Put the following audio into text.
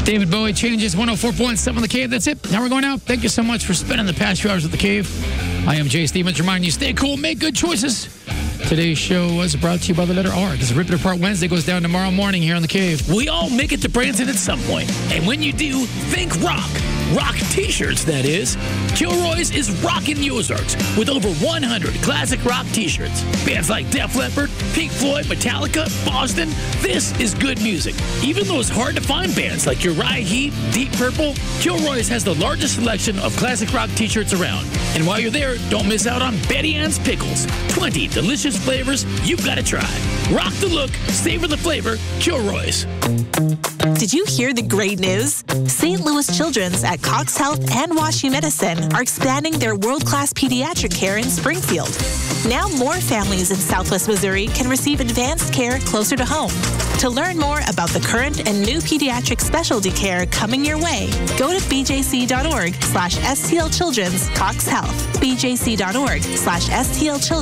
David Bowie changes 104.7 The Cave. That's it. Now we're going out. Thank you so much for spending the past few hours at The Cave. I am Jay Stevens, reminding you, stay cool, make good choices. Today's show was brought to you by the letter R, because Rip It Apart Wednesday goes down tomorrow morning here on The Cave. We all make it to Branson at some point. And when you do, think rock. Rock t-shirts, that is. Kilroy's is rocking the Ozarks with over 100 classic rock t-shirts. Bands like Def Leppard, Pink Floyd, Metallica, Boston. This is good music. Even those hard-to-find bands like Uriah Heep, Deep Purple, Kilroy's has the largest selection of classic rock t-shirts around. And while you're there, don't miss out on Betty Ann's Pickles. 20 delicious flavors you've got to try. Rock the look, savor the flavor, Kilroy's. Did you hear the great news? St. Louis Children's at Cox Health and WashU Medicine are expanding their world-class pediatric care in Springfield. Now more families in Southwest Missouri can receive advanced care closer to home. To learn more about the current and new pediatric specialty care coming your way, go to bjc.org/STLchildren's Cox Health. bjc.org/STLchildren's